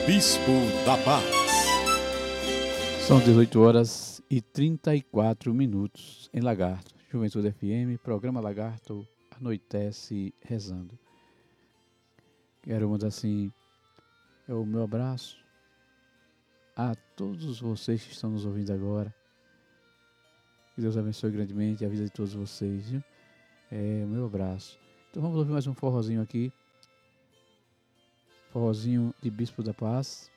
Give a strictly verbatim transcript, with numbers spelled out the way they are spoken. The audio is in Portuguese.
Bispo da Paz. São dezoito horas e trinta e quatro minutos em Lagarto. Juventude F M, programa Lagarto, anoitece rezando. Quero mandar assim, é o meu abraço a todos vocês que estão nos ouvindo agora. Que Deus abençoe grandemente a vida de todos vocês, viu? É o meu abraço. Então vamos ouvir mais um forrozinho aqui. Forrozinho de Bispo da Paz.